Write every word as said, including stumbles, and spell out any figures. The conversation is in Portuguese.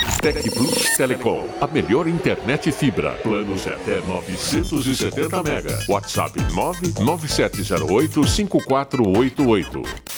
Tec Plus Telecom, a melhor internet fibra. Planos até novecentos e setenta mega. WhatsApp nove nove sete zero oito cinco quatro oito oito.